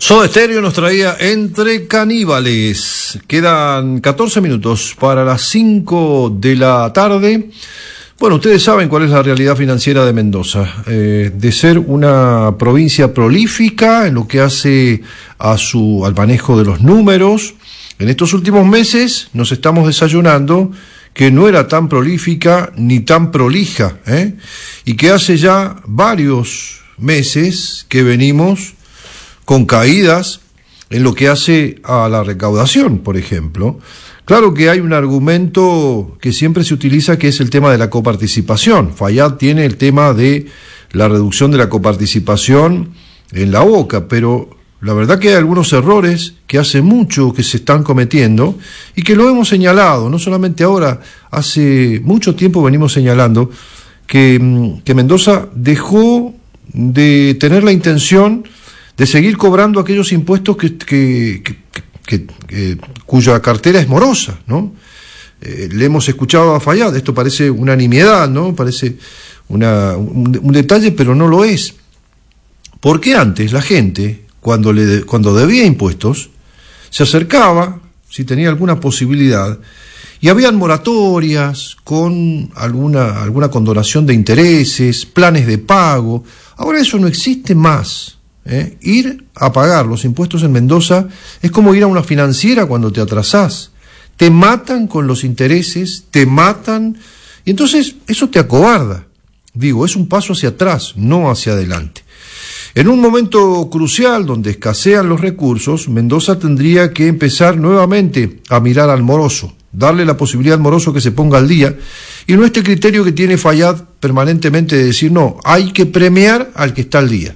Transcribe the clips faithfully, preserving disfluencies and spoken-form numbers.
Soda Stereo nos traía Entre Caníbales. Quedan catorce minutos para las cinco de la tarde. Bueno, ustedes saben cuál es la realidad financiera de Mendoza. Eh, de ser una provincia prolífica en lo que hace a su, al manejo de los números, en estos últimos meses nos estamos desayunando que no era tan prolífica ni tan prolija, ¿eh? y que hace ya varios meses que venimos con caídas en lo que hace a la recaudación, por ejemplo. Claro que hay un argumento que siempre se utiliza, que es el tema de la coparticipación. Fayad tiene el tema de la reducción de la coparticipación en la boca, pero la verdad que hay algunos errores que hace mucho que se están cometiendo y que lo hemos señalado, no solamente ahora, hace mucho tiempo venimos señalando que, que Mendoza dejó de tener la intención de seguir cobrando aquellos impuestos que, que, que, que, que cuya cartera es morosa, ¿no? Eh, le hemos escuchado a Fayad, esto parece una nimiedad, ¿no? Parece una, un, un detalle, pero no lo es. Porque antes la gente, cuando, le, cuando debía impuestos, se acercaba, si tenía alguna posibilidad, y habían moratorias con alguna, alguna condonación de intereses, planes de pago. Ahora eso no existe más. ¿Eh? Ir a pagar los impuestos en Mendoza es como ir a una financiera cuando te atrasás. Te matan con los intereses, te matan, y entonces eso te acobarda. Digo, es un paso hacia atrás, no hacia adelante. En un momento crucial donde escasean los recursos, Mendoza tendría que empezar nuevamente a mirar al moroso, darle la posibilidad al moroso que se ponga al día, y no este criterio que tiene Fayad permanentemente de decir, no, hay que premiar al que está al día.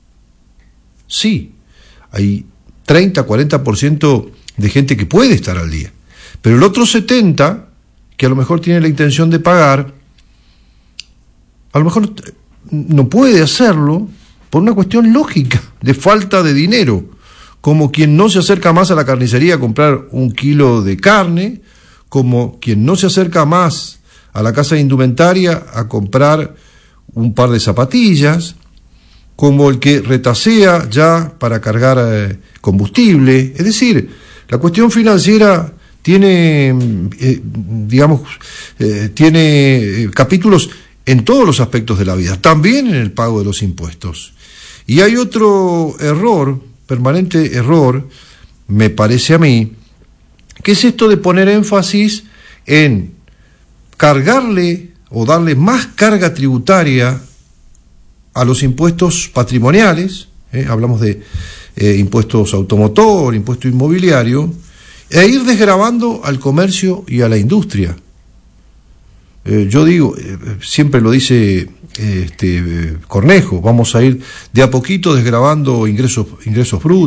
Sí, hay treinta, cuarenta por ciento de gente que puede estar al día, pero el otro setenta por ciento, que a lo mejor tiene la intención de pagar, a lo mejor no puede hacerlo por una cuestión lógica, de falta de dinero, como quien no se acerca más a la carnicería a comprar un kilo de carne, como quien no se acerca más a la casa de indumentaria a comprar un par de zapatillas, como el que retasea ya para cargar eh, combustible. Es decir, la cuestión financiera tiene, eh, digamos, eh, tiene eh, capítulos en todos los aspectos de la vida, también en el pago de los impuestos. Y hay otro error, permanente error, me parece a mí, que es esto de poner énfasis en cargarle o darle más carga tributaria a los impuestos patrimoniales, eh, hablamos de eh, impuestos automotor, impuesto inmobiliario, e ir desgravando al comercio y a la industria. Eh, yo digo, eh, siempre lo dice eh, este, eh, Cornejo, vamos a ir de a poquito desgravando ingresos, ingresos brutos,